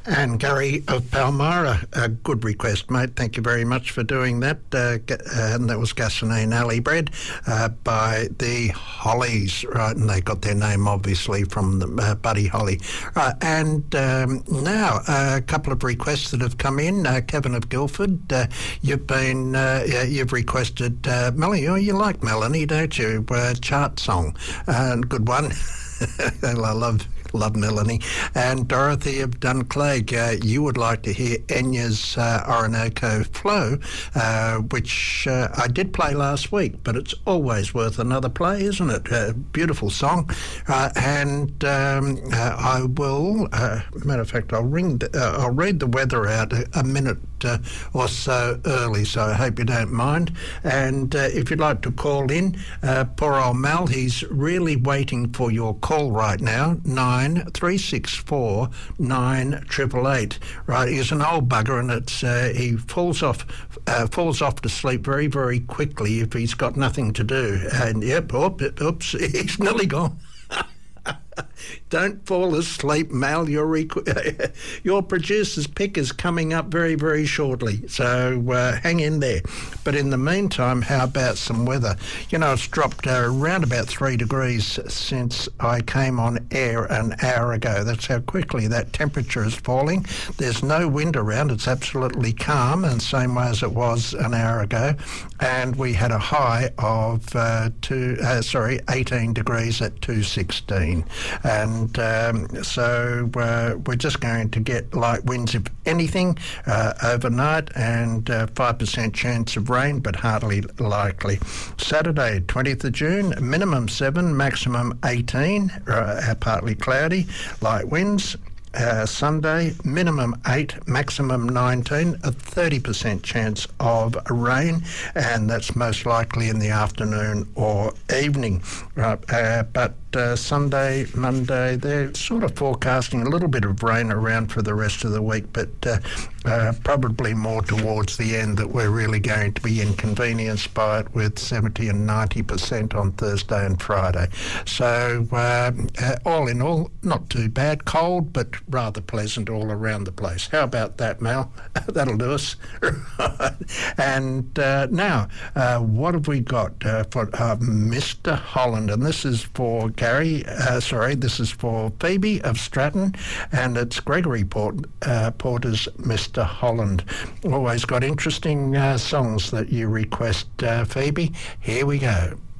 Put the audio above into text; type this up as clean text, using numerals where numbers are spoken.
And Gary of Palmyra, a good request, mate. Thank you very much for doing that. And that was Gasoline Alley Bread by the Hollies, right? And they got their name, obviously, from the Buddy Holly. Right, and now a couple of requests that have come in. Kevin of Guildford, you've requested Melanie. Oh, you like Melanie, don't you? Chart song, good one. I love Melanie. And Dorothy of Dunclaig, you would like to hear Enya's Orinoco Flow, which I did play last week, but it's always worth another play, isn't it? Beautiful song. And I will, matter of fact, I'll read the weather out a minute or so early, so I hope you don't mind. And if you'd like to call in, poor old Mel, he's really waiting for your call right now, 9364 9888. Right, he's an old bugger, and it's he falls off to sleep very, very quickly if he's got nothing to do. And oops, he's nearly gone. Don't fall asleep, Mal. Your producer's pick is coming up very, very shortly, so hang in there. But in the meantime, how about some weather? You know, it's dropped around about 3 degrees since I came on air an hour ago. That's how quickly that temperature is falling. There's no wind around. It's absolutely calm, and same way as it was an hour ago. And we had a high of 18 degrees at 2:16. And so we're just going to get light winds, if anything, overnight, and 5% chance of rain, but hardly likely. Saturday, 20th of June, minimum 7, maximum 18, partly cloudy, light winds. Sunday, minimum 8, maximum 19, a 30% chance of rain, and that's most likely in the afternoon or evening. But Sunday, Monday, they're sort of forecasting a little bit of rain around for the rest of the week, but probably more towards the end that we're really going to be inconvenienced by it, with 70 and 90% on Thursday and Friday. So all in all, not too bad. Cold, but rather pleasant all around the place. How about that, Mel? That'll do us. And now, what have we got for Mr. Holland? And this is for Gary, this is for Phoebe of Stratton, and it's Gregory Porter's Mr. Holland. Always got interesting songs that you request, Phoebe. Here we go.